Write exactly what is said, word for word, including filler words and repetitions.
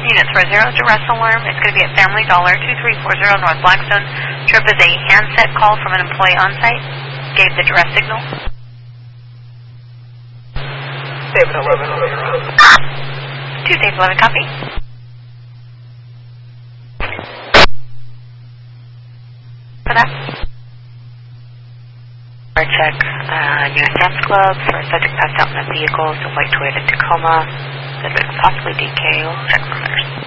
units for a zero duress alarm. It's going to be at Family Dollar, two three four zero North Blackstone. Trip is a handset call from an employee on site. Gave the duress signal. David eleven, two David eleven, copy. For that. Check uh, U S Sam's Club for a subject passed out in a vehicle. It's a white Toyota Tacoma. Possibly D K. We'll check for motors.